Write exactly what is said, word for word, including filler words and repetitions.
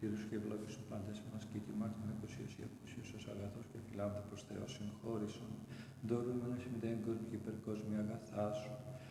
Κύριος και ευλόγησον πάντες μας και τιμάτων εκουσίως ή απουσίως ως αγαθός και φιλάνθρωπος Θεός συγχώρησον, δωρούμενος ημιτέν κόσμου και υπερκόσμια αγαθά σου,